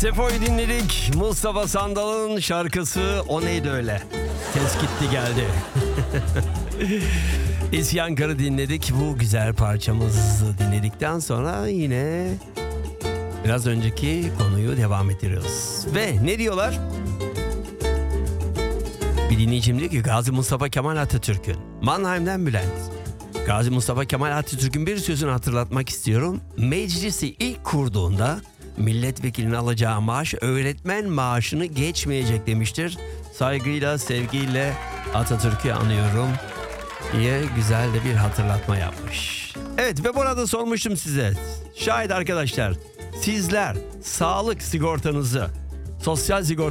Sefo'yu dinledik. Mustafa Sandal'ın şarkısı O Neydi Öyle. Ses gitti geldi. İsyankar'ı dinledik. Bu güzel parçamızı dinledikten sonra yine biraz önceki konuyu devam ettiriyoruz. Ve ne diyorlar? Bir dinleyicim diyor ki Gazi Mustafa Kemal Atatürk'ün, Mannheim'den Bülent. Gazi Mustafa Kemal Atatürk'ün bir sözünü hatırlatmak istiyorum. Meclisi ilk kurduğunda milletvekilinin alacağı maaş öğretmen maaşını geçmeyecek demiştir. Saygıyla, sevgiyle Atatürk'ü anıyorum diye güzel de bir hatırlatma yapmış. Evet ve burada sormuştum size. Şayet arkadaşlar sizler sağlık sigortanızı, sosyal sigortanızı